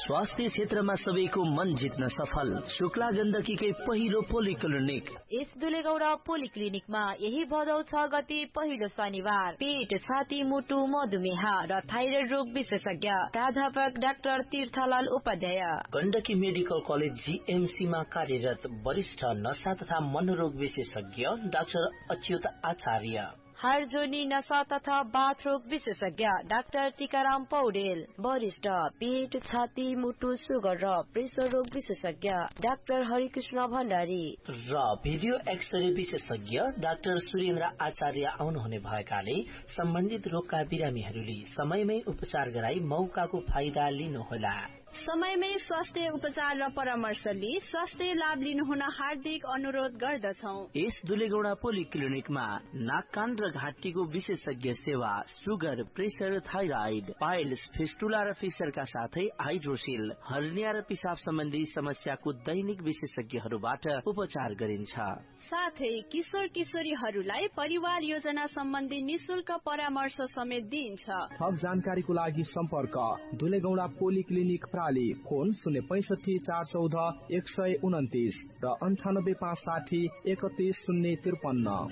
स्वास्थ्य क्षेत्रमा सबैको मन जित्न सफल शुक्ला गण्डकीकै पहिलो पोलिक्लिनिक। यस दुलेगौडा पोलिक्लिनिकमा यही भदौ 6 गते पहिलो शनिबार पेट, छाती, मुटु, मधुमेह र थाइरोइड रोग विशेषज्ञ प्राध्यापक doctor तीर्थलाल Upadhyay. Gandaki medical college GMC मा कार्यरत वरिष्ठ नशा तथा मनोरोग विशेषज्ञ डाक्टर अच्युत आचार्य। हार्जोनी नशा तथा बाथरोग विशेषज्ञ डाक्टर टीकाराम पौडेल। वरिष्ठ पेट, छाती, मुटु, सुगर र प्रेसर रोग विशेषज्ञ डाक्टर हरिकृष्ण भण्डारी र भिडियो एक्सरे विशेषज्ञ डाक्टर सुरेन्द्र आचार्य आउनुहुने भएकाले सम्बन्धित रोगका बिरामीहरूले समयमै उपचार गराई मौकाको फाइदा लिनुहोला। समयमै स्वास्थ्य उपचार र परामर्श लिई स्वास्थ्य लाभ लिनुहुन हार्दिक अनुरोध गर्दछौ। यस दुलेगौडा पोलिक्लिनिकमा नाक, कान र घाँटीको विशेषज्ञ सेवा, sugar, pressure, thyroid, piles, fistula र फिसरका साथै हाइड्रोसिल, हर्निया र पिसाब सम्बन्धी समस्याको दैनिक विशेषज्ञहरूबाट उपचार गरिन्छ। साथै किशोर किशोरीहरूलाई परिवार योजना सम्बन्धी निशुल्क परामर्श समेत दिइन्छ। थप जानकारीको लागि सम्पर्क दुलेगौडा पोलिक्लिनिक प्राली, फोन 065 414 129 र 98 560 31053।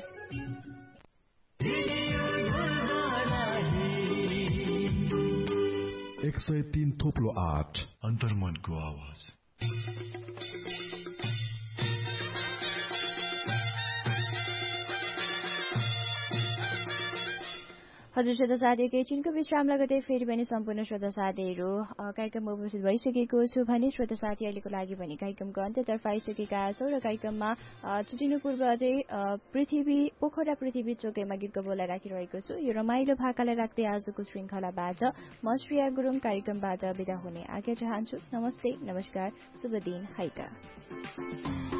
103.8 अन्तर्मनको आवाज। हजुर श्रोता साथी, एकैछिनको विश्राम लगतै फेरि पनि सम्पूर्ण श्रोता साथीहरू कार्यक्रममा उपस्थित भइसकेको छु भने श्रोता साथीहरूको लागि भने कार्यक्रमको अन्त्यतर्फ आइसकेका छौँ र कार्यक्रममा छुटिनु पूर्व अझै पोखरा पृथ्वी चोकैमा गीतको बोला राखिरहेको छु। यो रमाइलो भाकालाई राख्दै आजको श्रृङ्खलाबाट म श्रेया गुरुङ कार्यक्रमबाट बिदा हुने आज्ञा चाहन्छु। नमस्ते, नमस्कार, शुभ दिन, हाइटा।